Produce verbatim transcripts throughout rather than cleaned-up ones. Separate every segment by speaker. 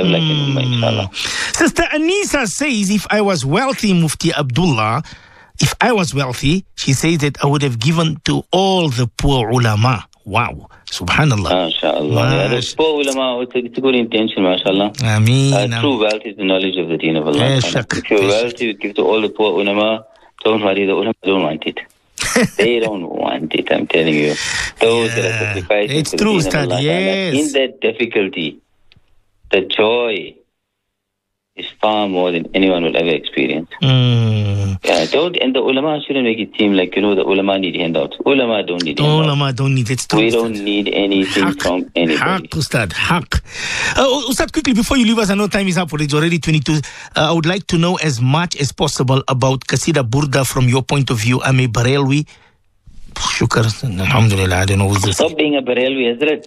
Speaker 1: live like an ummah, inshallah.
Speaker 2: Sister Anisa says, if I was wealthy, Mufti Abdullah, if I was wealthy, she says that I would have given to all the poor ulama. Wow. Subhanallah.
Speaker 1: MashaAllah. Yeah, the poor ulama, it's a, it's a good intention, mashallah.
Speaker 2: Ameen.
Speaker 1: Uh, true wealth is the knowledge of the deen of Allah.
Speaker 2: Yeah,
Speaker 1: if you're wealthy, you give to all the poor ulama, don't worry, the ulama don't want it. They don't want it, I'm telling you. Those yeah. that are sacrificing
Speaker 2: it's
Speaker 1: for
Speaker 2: true,
Speaker 1: the deen of Allah,
Speaker 2: yes.
Speaker 1: in that difficulty, the joy is far more than anyone will ever experience.
Speaker 2: Mm.
Speaker 1: Yeah, don't, and the ulama shouldn't make it seem like, you know, the ulama need handouts. Ulama don't need handouts.
Speaker 2: Ulama don't need it.
Speaker 1: We don't need anything Haq. from anybody.
Speaker 2: Haq, Ustad, haq. Uh, Ustad, quickly, before you leave us, I know time is up, it's already twenty-two. Uh, I would like to know as much as possible about Qasida Burda from your point of view. I'm a Barelwi. Shukr, alhamdulillah, I don't know who's this.
Speaker 1: Stop being a Barelwi, Hazrat.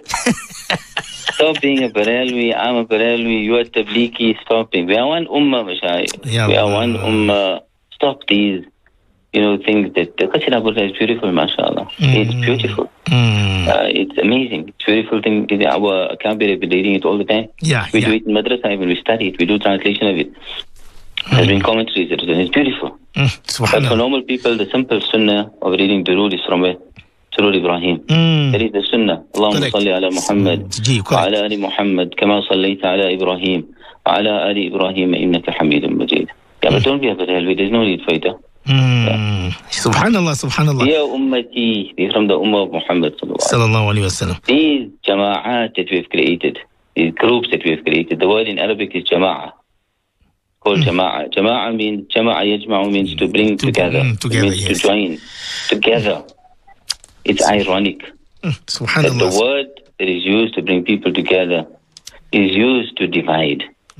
Speaker 1: Stop being a Barelwi, I'm a Barelwi, you are Tablighi, stop being. We are one ummah, Mashayikh.
Speaker 2: Yeah,
Speaker 1: we are one ummah. Stop these, you know, things that... The Qasida Burda is beautiful, mashallah. Mm. It's beautiful.
Speaker 2: Mm.
Speaker 1: Uh, it's amazing. It's a beautiful thing. Our Akabir have been reading it all the time.
Speaker 2: Yeah,
Speaker 1: we
Speaker 2: yeah.
Speaker 1: do it in madrasa, when we study it, we do translation of it. There's been commentaries that it's beautiful.
Speaker 2: Mm.
Speaker 1: But for normal people, the simple sunnah of reading Durood is from where? Durood Ibrahim.
Speaker 2: Mm.
Speaker 1: That is the sunnah. Allahumma salli ala Muhammad wa ala ali Muhammad kama sallayta ala Ibrahim wa ala ali Ibrahim innaka Hamidun Majid. Yeah, but don't be a Barelwi. There's no need for it.
Speaker 2: Mm. Yeah. Subhanallah, subhanallah.
Speaker 1: Ya ummati, these from the ummah of Muhammad
Speaker 2: sallallahu alayhi wa sallam.
Speaker 1: These jama'at that we've created, these groups that we've created, the word in Arabic is jama'ah. Called mm. Jama'a. Jama'a means, Jama'a yajma'u means to bring to, together. Mm, together, it means yes. to join together. It's ironic
Speaker 2: mm,
Speaker 1: that the word that is used to bring people together is used to divide.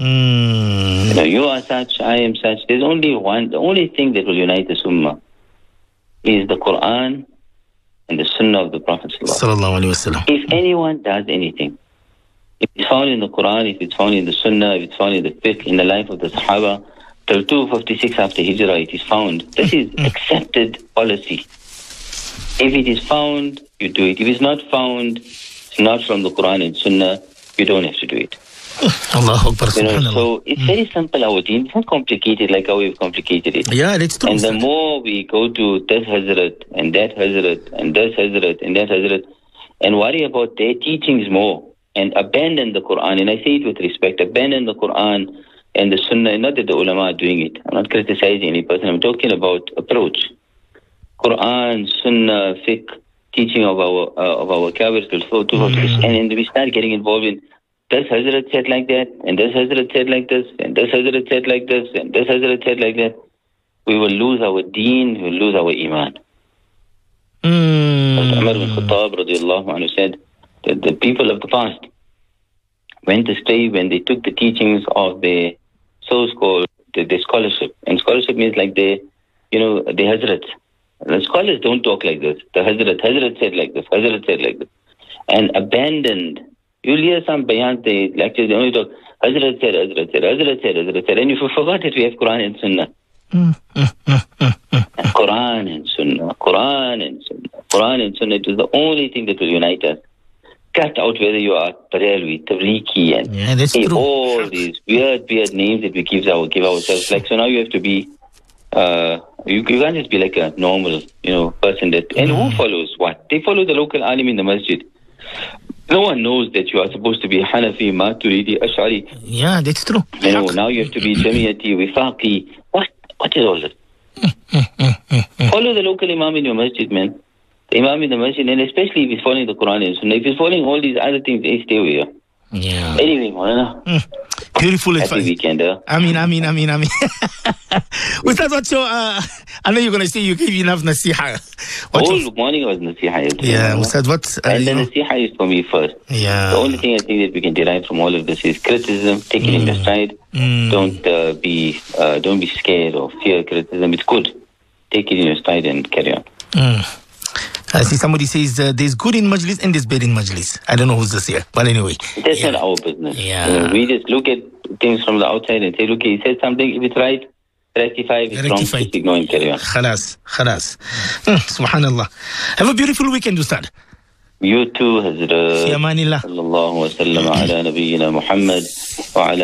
Speaker 2: Mm.
Speaker 1: You know, you are such, I am such. There's only one, the only thing that will unite the Ummah is the Quran and the Sunnah of the Prophet
Speaker 2: sallallahu alaihi wasallam.
Speaker 1: If anyone does anything, if it's found in the Quran, if it's found in the Sunnah, if it's found in the fiqh, in the life of the Sahaba, till two fifty-six after Hijrah, it is found. This is accepted policy. If it is found, you do it. If it's not found, it's not from the Quran and Sunnah, you don't have to do it.
Speaker 2: Allahu Akbar,
Speaker 1: you know, so it's mm. very simple, our deen. It's not complicated like how we've complicated it.
Speaker 2: Yeah, that's true.
Speaker 1: And the more we go to this Hazrat and that Hazrat and this Hazrat and that Hazrat and worry about their teachings more and abandon the Quran, and I say it with respect, abandon the Quran and the Sunnah, not that the ulama are doing it. I'm not criticizing any person. I'm talking about approach. Quran, Sunnah, fiqh, teaching of our uh, of our Kabir, mm. and then we start getting involved in this Hazrat said like that, and this Hazrat said like this, and this Hazrat said like this, and this Hazrat said like that. We will lose our deen, we will lose our iman.
Speaker 2: Mm.
Speaker 1: Umar bin Khattab radiallahu anhu said that the people of the past went astray when they took the teachings of their so-called the, the scholarship. And scholarship means like the, you know, the Hazrats. The scholars don't talk like this. The Hazrat, Hazrat said like this, Hazrat said like this. And abandoned. You'll hear some bayans, they lectures, they only talk, Hazrat said, Hazrat said, Hazrat said, Hazrat said. And you forgot that we have Quran and Sunnah.
Speaker 2: Mm, mm, mm, mm, mm.
Speaker 1: And Quran and Sunnah, Quran and Sunnah, Quran and Sunnah. It is the only thing that will unite us. Cut out whether you are Barelwi, Tabriki, and
Speaker 2: yeah, that's true.
Speaker 1: all these weird, weird names that we give, our, give ourselves. Like, so now you have to be, uh, you, you can't just be like a normal, you know, person that, and mm. who follows what? They follow the local alim in the masjid. No one knows that you are supposed to be Hanafi, Maturidi, Ash'ari.
Speaker 2: Yeah, that's true.
Speaker 1: You know, now you have to be Jamiyati, Wifaqi. What? What is all that? Follow the local imam in your masjid, man. The imam in the masjid, and especially if he's following the Quran and Sunnah. If he's following all these other things, hey, stay away.
Speaker 2: Yeah.
Speaker 1: Anyway, Maulana.
Speaker 2: Mm. Beautiful advice.
Speaker 1: Happy weekend, huh?
Speaker 2: I mean, I mean, I mean, I mean. Ustaz, what's your, uh, I know you're going to say you gave enough nasiha. What's
Speaker 1: All
Speaker 2: your,
Speaker 1: morning was nasiha.
Speaker 2: yeah, Ustaz, what's... Uh,
Speaker 1: and the nasiha is for me first.
Speaker 2: Yeah.
Speaker 1: The only thing I think that we can derive from all of this is criticism, take it mm. in your stride.
Speaker 2: Mm.
Speaker 1: Don't uh, be uh, don't be scared or fear criticism. It's good. Take it in your stride and carry on.
Speaker 2: Mm. I see somebody says uh, there's good in Majlis and there's bad in Majlis. I don't know who's this here, but anyway.
Speaker 1: That's
Speaker 2: yeah.
Speaker 1: not our business.
Speaker 2: Yeah.
Speaker 1: You know, we just look at things from the outside and say, look, he said something, if it's right, rectify, if it's wrong, just ignore and carry on.
Speaker 2: Khalas, khalas. Mm, subhanallah. Have a beautiful weekend, Ustad.
Speaker 1: You too, Hazrat.
Speaker 2: Fi amanillah.
Speaker 1: Sallallahu wa sallam ala nabiyyina Muhammad wa ala